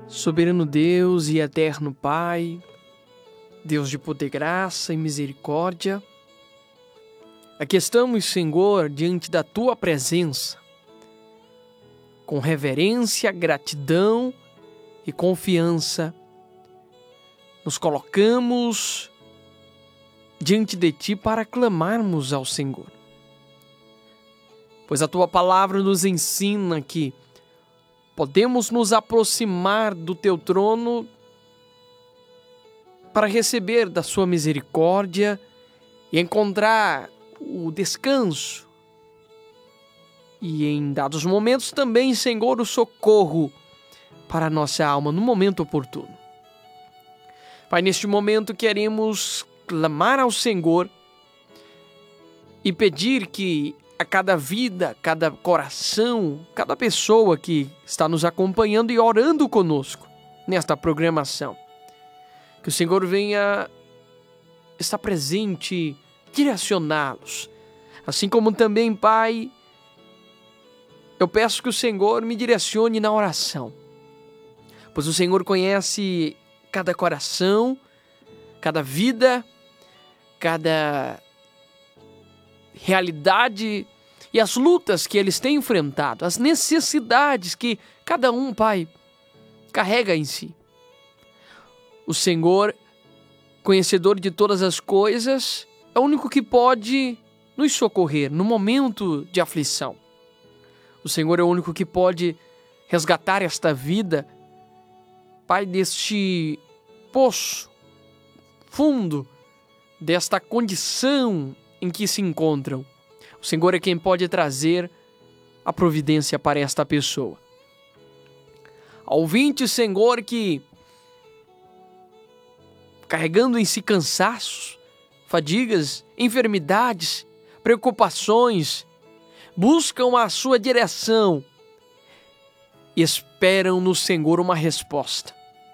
Soberano Deus e eterno Pai, Deus de poder, graça e misericórdia, aqui estamos, Senhor, diante da Tua presença, com reverência, gratidão e confiança, nos colocamos diante de Ti para clamarmos ao Senhor. Pois a Tua palavra nos ensina que podemos nos aproximar do Teu trono para receber da Sua misericórdia e encontrar o descanso. E em dados momentos também, Senhor, o socorro para a nossa alma no momento oportuno. Pai, neste momento queremos clamar ao Senhor e pedir que a cada vida, cada coração, cada pessoa que está nos acompanhando e orando conosco nesta programação, que o Senhor venha estar presente, direcioná-los. Assim como também, Pai, eu peço que o Senhor me direcione na oração, pois o Senhor conhece cada coração, cada vida, cada realidade e as lutas que eles têm enfrentado, as necessidades que cada um, Pai, carrega em si. O Senhor, conhecedor de todas as coisas, é o único que pode nos socorrer no momento de aflição. O Senhor é o único que pode resgatar esta vida, Pai, deste poço fundo, desta condição em que se encontram. O Senhor é quem pode trazer a providência para esta pessoa. Ao ouvinte, Senhor, que carregando em si cansaços, fadigas, enfermidades, preocupações, buscam a sua direção e esperam no Senhor uma resposta.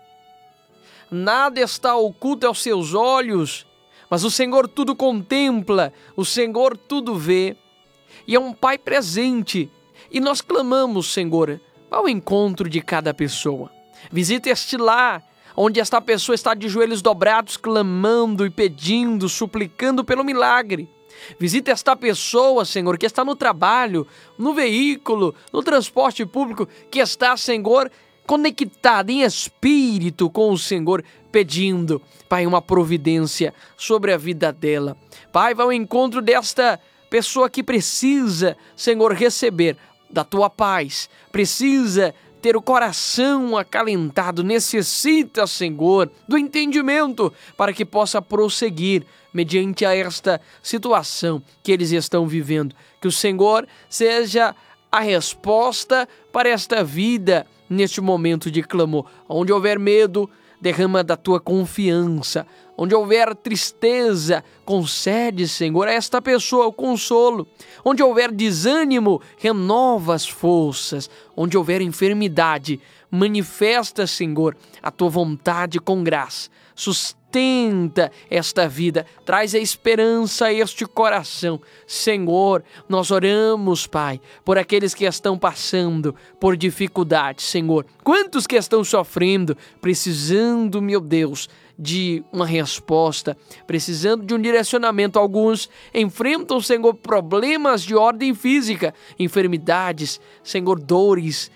Nada está oculto aos seus olhos, mas o Senhor tudo contempla, o Senhor tudo vê, e é um Pai presente. E nós clamamos, Senhor, ao encontro de cada pessoa. Visita este lar, onde esta pessoa está de joelhos dobrados, clamando e pedindo, suplicando pelo milagre. Visita esta pessoa, Senhor, que está no trabalho, no veículo, no transporte público, que está, Senhor, conectada em espírito com o Senhor, pedindo, Pai, uma providência sobre a vida dela. Pai, vai ao encontro desta pessoa que precisa, Senhor, receber da Tua paz, precisa ter o coração acalentado, necessita, Senhor, do entendimento para que possa prosseguir mediante a esta situação que eles estão vivendo. Que o Senhor seja a resposta para esta vida neste momento de clamor. Onde houver medo, derrama da Tua confiança. Onde houver tristeza, concede, Senhor, a esta pessoa o consolo. Onde houver desânimo, renova as forças. Onde houver enfermidade, manifesta, Senhor, a Tua vontade com graça. Sustenta esta vida, traz a esperança a este coração. Senhor, nós oramos, Pai, por aqueles que estão passando por dificuldades, Senhor. Quantos que estão sofrendo, precisando, meu Deus, de uma resposta, precisando de um direcionamento. Alguns enfrentam, Senhor, problemas de ordem física, enfermidades, Senhor, dores,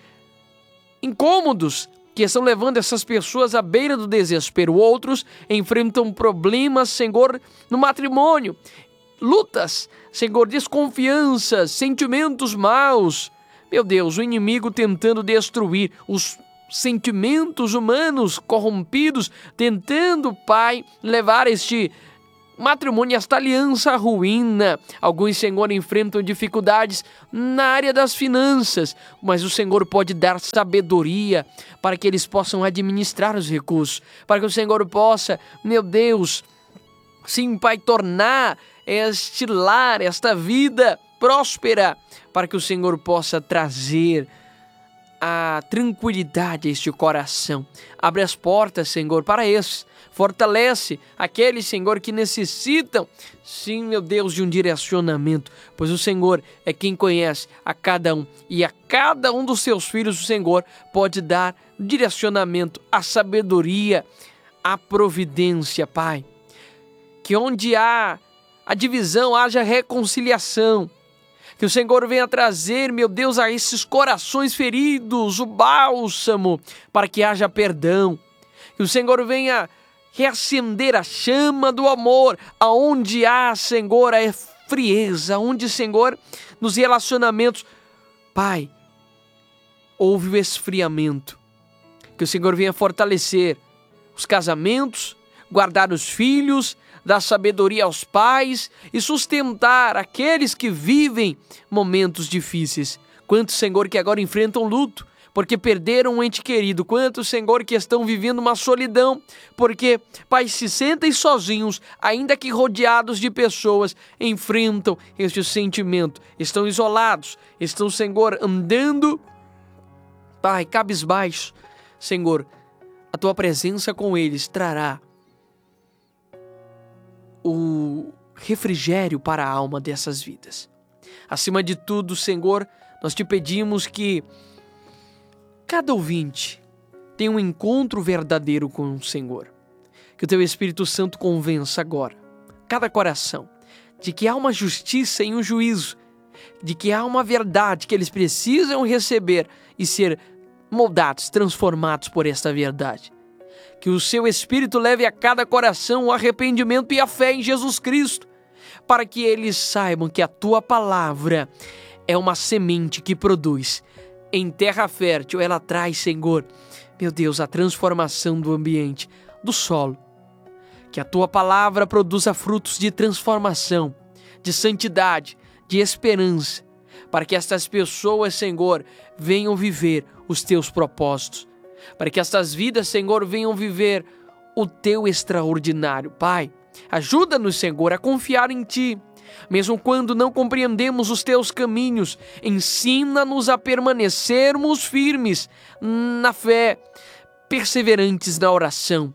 incômodos, que estão levando essas pessoas à beira do desespero. Outros enfrentam problemas, Senhor, no matrimônio, lutas, Senhor, desconfianças, sentimentos maus. Meu Deus, o inimigo tentando destruir os sentimentos humanos corrompidos, tentando, Pai, levar este matrimônio, esta aliança à ruína. Alguns, Senhor, enfrentam dificuldades na área das finanças, mas o Senhor pode dar sabedoria para que eles possam administrar os recursos, para que o Senhor possa, meu Deus, sim, Pai, tornar este lar, esta vida próspera, para que o Senhor possa trazer a tranquilidade a este coração. Abre as portas, Senhor, para esses. Fortalece aqueles, Senhor, que necessitam, sim, meu Deus, de um direcionamento, pois o Senhor é quem conhece a cada um, e a cada um dos seus filhos o Senhor pode dar direcionamento, a sabedoria, a providência, Pai. Que onde há a divisão, haja reconciliação. Que o Senhor venha trazer, meu Deus, a esses corações feridos o bálsamo para que haja perdão. Que o Senhor venha reacender a chama do amor, aonde há, Senhor, a frieza, onde, Senhor, nos relacionamentos, Pai, houve o esfriamento. Que o Senhor venha fortalecer os casamentos, guardar os filhos, dar sabedoria aos pais e sustentar aqueles que vivem momentos difíceis. Quantos, Senhor, que agora enfrentam luto, porque perderam um ente querido. Quantos, Senhor, que estão vivendo uma solidão, porque, Pai, se sentem sozinhos, ainda que rodeados de pessoas, enfrentam este sentimento. Estão isolados, estão, Senhor, andando, Pai, cabisbaixo. Senhor, a Tua presença com eles trará o refrigério para a alma dessas vidas. Acima de tudo, Senhor, nós Te pedimos que cada ouvinte tenha um encontro verdadeiro com o Senhor. Que o Teu Espírito Santo convença agora cada coração de que há uma justiça e um juízo, de que há uma verdade que eles precisam receber e ser moldados, transformados por esta verdade. Que o Seu Espírito leve a cada coração o arrependimento e a fé em Jesus Cristo, para que eles saibam que a Tua palavra é uma semente que produz em terra fértil. Ela traz, Senhor, meu Deus, a transformação do ambiente, do solo. Que a Tua palavra produza frutos de transformação, de santidade, de esperança, para que estas pessoas, Senhor, venham viver os Teus propósitos, para que estas vidas, Senhor, venham viver o Teu extraordinário. Pai, ajuda-nos, Senhor, a confiar em Ti, mesmo quando não compreendemos os Teus caminhos. Ensina-nos a permanecermos firmes na fé, perseverantes na oração,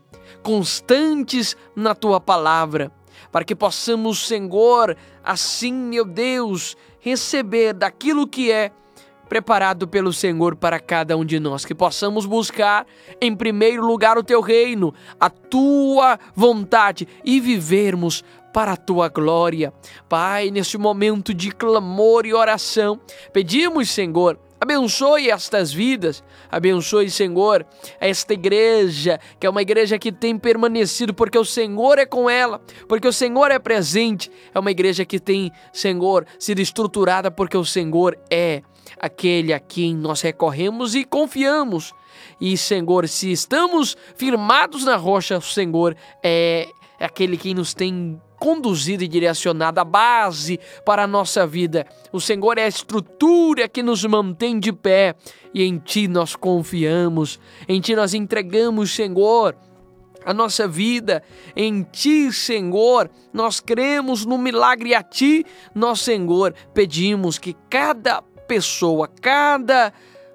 constantes na Tua palavra, para que possamos, Senhor, assim, meu Deus, receber daquilo que é preparado pelo Senhor para cada um de nós. Que possamos buscar em primeiro lugar o Teu reino, a Tua vontade e vivermos para a Tua glória. Pai, neste momento de clamor e oração, pedimos, Senhor, abençoe estas vidas, abençoe, Senhor, esta igreja, que é uma igreja que tem permanecido, porque o Senhor é com ela, porque o Senhor é presente. É uma igreja que tem, Senhor, sido estruturada, porque o Senhor é aquele a quem nós recorremos e confiamos. E, Senhor, se estamos firmados na rocha, o Senhor é aquele que nos tem conduzido e direcionado, a base para a nossa vida. O Senhor é a estrutura que nos mantém de pé, e em Ti nós confiamos, em Ti nós entregamos, Senhor, a nossa vida. Em Ti, Senhor, nós cremos no milagre, e a Ti, nós, Senhor, pedimos que cada pessoa, cada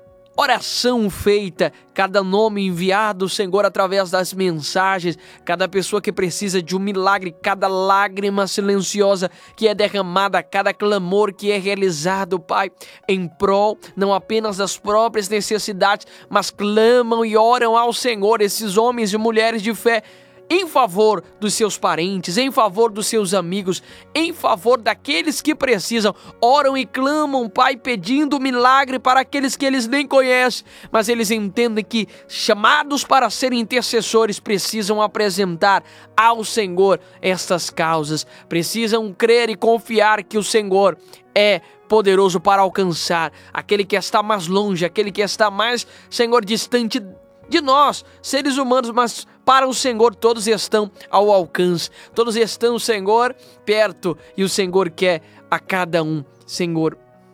oração feita, cada nome enviado, Senhor, através das mensagens, cada pessoa que precisa de um milagre, cada lágrima silenciosa que é derramada, cada clamor que é realizado, Pai, em prol não apenas das próprias necessidades, mas clamam e oram ao Senhor, esses homens e mulheres de fé, em favor dos seus parentes, em favor dos seus amigos, em favor daqueles que precisam. Oram e clamam, Pai, pedindo milagre para aqueles que eles nem conhecem, mas eles entendem que, chamados para serem intercessores, precisam apresentar ao Senhor estas causas, precisam crer e confiar que o Senhor é poderoso para alcançar aquele que está mais longe, aquele que está mais, Senhor, distante de nós, seres humanos, mas para o Senhor todos estão ao alcance, todos estão, Senhor, perto, e o Senhor quer a cada um, Senhor,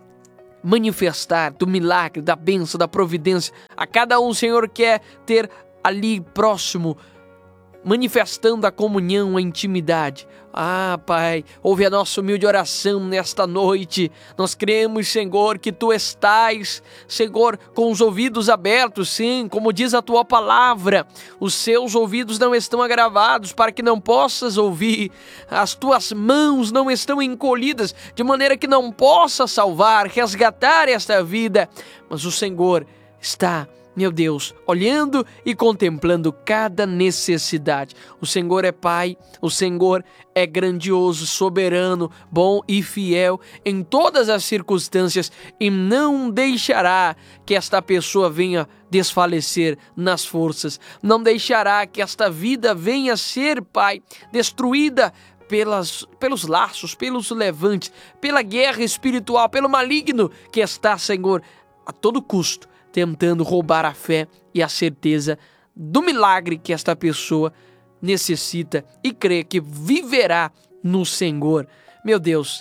manifestar do milagre, da bênção, da providência. A cada um, Senhor, quer ter ali próximo, manifestando a comunhão, a intimidade. Ah, Pai, ouve a nossa humilde oração nesta noite. Nós cremos, Senhor, que Tu estás, Senhor, com os ouvidos abertos, sim, como diz a Tua palavra. Os seus ouvidos não estão agravados para que não possas ouvir. As Tuas mãos não estão encolhidas de maneira que não possa salvar, resgatar esta vida. Mas o Senhor está, meu Deus, olhando e contemplando cada necessidade. O Senhor é Pai, o Senhor é grandioso, soberano, bom e fiel em todas as circunstâncias e não deixará que esta pessoa venha desfalecer nas forças. Não deixará que esta vida venha ser, Pai, destruída pelos laços, pelos levantes, pela guerra espiritual, pelo maligno que está, Senhor, a todo custo tentando roubar a fé e a certeza do milagre que esta pessoa necessita e crê que viverá no Senhor. Meu Deus,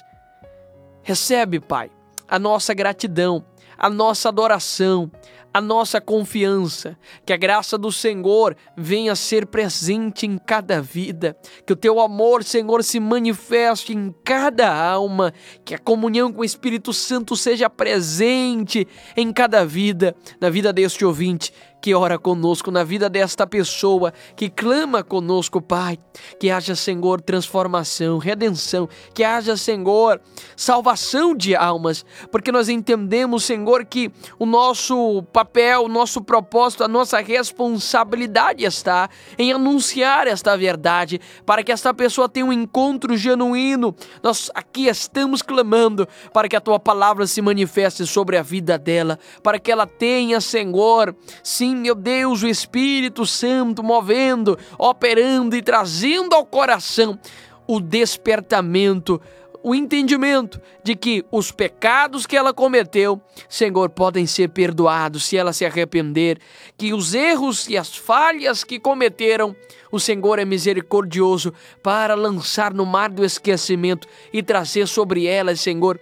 recebe, Pai, a nossa gratidão, a nossa adoração, a nossa confiança, que a graça do Senhor venha ser presente em cada vida, que o Teu amor, Senhor, se manifeste em cada alma, que a comunhão com o Espírito Santo seja presente em cada vida, na vida deste ouvinte que ora conosco, na vida desta pessoa que clama conosco, Pai, que haja, Senhor, transformação, redenção, que haja, Senhor, salvação de almas, porque nós entendemos, Senhor, que o nosso papel, o nosso propósito, a nossa responsabilidade está em anunciar esta verdade, para que esta pessoa tenha um encontro genuíno. Nós aqui estamos clamando para que a Tua palavra se manifeste sobre a vida dela, para que ela tenha, Senhor, sim, meu Deus, o Espírito Santo movendo, operando e trazendo ao coração o despertamento, o entendimento de que os pecados que ela cometeu, Senhor, podem ser perdoados se ela se arrepender, que os erros e as falhas que cometeram, o Senhor é misericordioso para lançar no mar do esquecimento e trazer sobre elas, Senhor,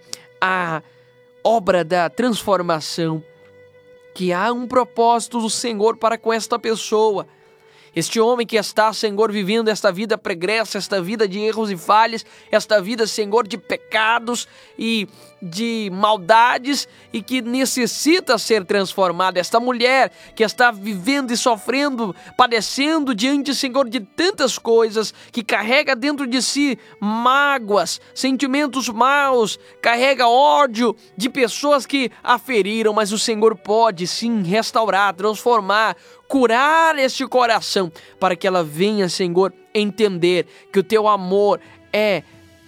a obra da transformação, que há um propósito do Senhor para com esta pessoa. Este homem que está, Senhor, vivendo esta vida pregressa, esta vida de erros e falhas, esta vida, Senhor, de pecados e de maldades e que necessita ser transformada. Esta mulher que está vivendo e sofrendo, padecendo diante, Senhor, de tantas coisas, que carrega dentro de si mágoas, sentimentos maus, carrega ódio de pessoas que a feriram, mas o Senhor pode sim restaurar, transformar, curar este coração, para que ela venha, Senhor, entender que o Teu amor é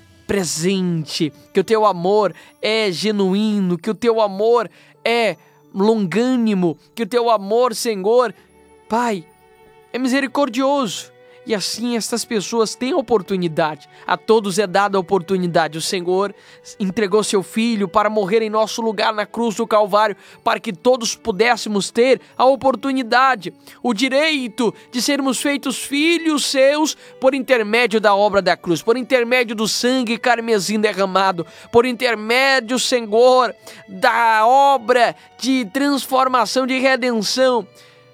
presente, que o Teu amor é genuíno, que o Teu amor é longânimo, que o Teu amor, Senhor, Pai, é misericordioso. E assim estas pessoas têm a oportunidade, a todos é dada a oportunidade. O Senhor entregou Seu Filho para morrer em nosso lugar na cruz do Calvário, para que todos pudéssemos ter a oportunidade, o direito de sermos feitos filhos Seus por intermédio da obra da cruz, por intermédio do sangue carmesim derramado, por intermédio, Senhor, da obra de transformação, de redenção,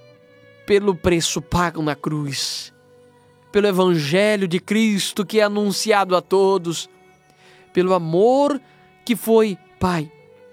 pelo preço pago na cruz, pelo Evangelho de Cristo que é anunciado a todos, pelo amor que foi, Pai,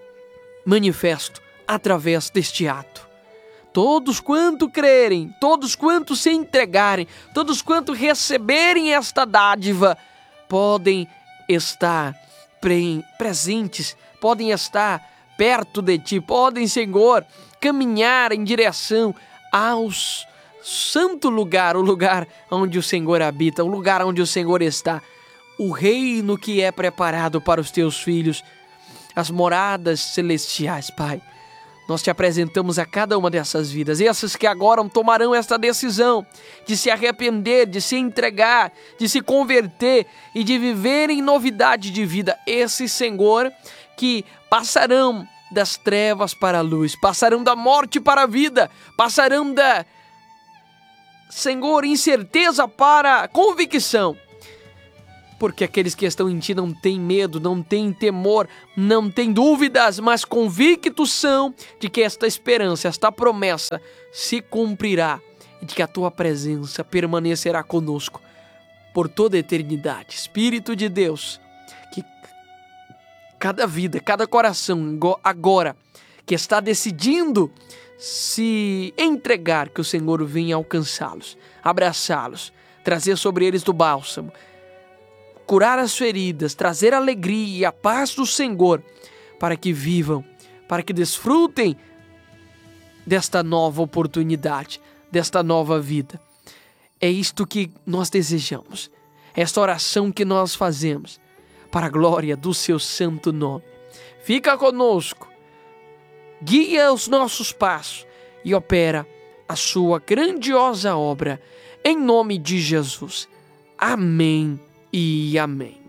manifesto através deste ato. Todos quanto crerem, todos quanto se entregarem, todos quanto receberem esta dádiva, podem estar presentes, podem estar perto de Ti, podem, Senhor, caminhar em direção aos santo lugar, o lugar onde o Senhor habita, o lugar onde o Senhor está, o reino que é preparado para os Teus filhos, as moradas celestiais, Pai. Nós Te apresentamos a cada uma dessas vidas, essas que agora tomarão esta decisão de se arrepender, de se entregar, de se converter e de viver em novidade de vida. Esses, Senhor, que passarão das trevas para a luz, passarão da morte para a vida, passarão da, Senhor, incerteza para a convicção, porque aqueles que estão em Ti não têm medo, não têm temor, não têm dúvidas, mas convictos são de que esta esperança, esta promessa se cumprirá e de que a tua presença permanecerá conosco por toda a eternidade. Espírito de Deus, que cada vida, cada coração agora que está decidindo se entregar, que o Senhor venha alcançá-los, abraçá-los, trazer sobre eles do bálsamo, curar as feridas, trazer a alegria e a paz do Senhor, para que vivam, para que desfrutem desta nova oportunidade, desta nova vida. É isto que nós desejamos, esta oração que nós fazemos, para a glória do seu santo nome. Fica conosco, guia os nossos passos e opera a sua grandiosa obra, em nome de Jesus. Amém e amém.